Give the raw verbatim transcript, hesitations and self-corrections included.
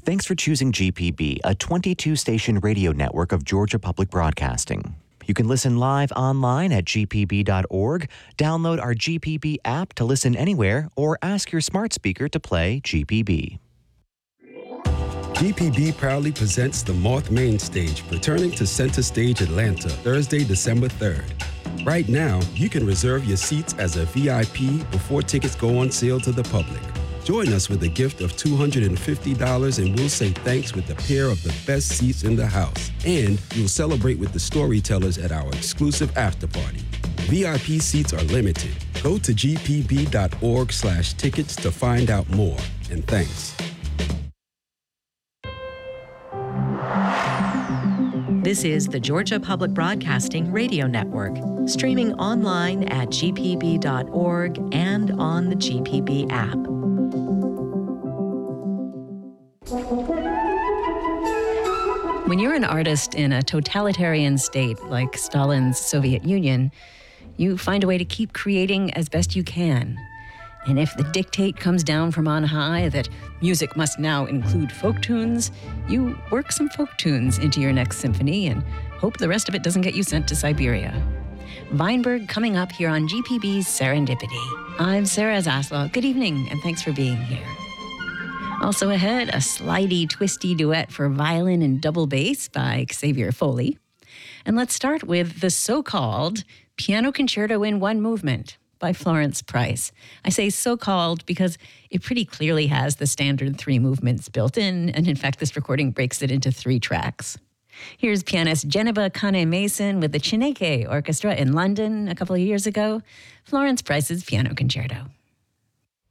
Thanks for choosing G P B, a twenty-two station radio network of Georgia Public Broadcasting. You can listen live online at g p b dot org, download our G P B app to listen anywhere, or ask your smart speaker to play G P B. G P B proudly presents the Moth Main Stage, returning to Center Stage Atlanta, Thursday, December third. Right now, you can reserve your seats as a V I P before tickets go on sale to the public. Join us with a gift of two hundred fifty dollars and we'll say thanks with a pair of the best seats in the house. And you'll celebrate with the storytellers at our exclusive after party. V I P seats are limited. Go to g p b dot org slash tickets to find out more. And thanks. This is the Georgia Public Broadcasting Radio Network, streaming online at g p b dot org and on the G P B app. When you're an artist in a totalitarian state like Stalin's Soviet Union, you find a way to keep creating as best you can. And if the dictate comes down from on high that music must now include folk tunes, you work some folk tunes into your next symphony and hope the rest of it doesn't get you sent to Siberia. Weinberg coming up here on G P B's Serendipity. I'm Sarah Zaslow. Good evening, and thanks for being here. Also ahead, a slidey, twisty duet for violin and double bass by Xavier Foley. And let's start with the so-called Piano Concerto in One Movement by Florence Price. I say so-called because it pretty clearly has the standard three movements built in, and in fact, this recording breaks it into three tracks. Here's pianist Geneva Kane-Mason with the Chineke Orchestra in London a couple of years ago, Florence Price's Piano Concerto.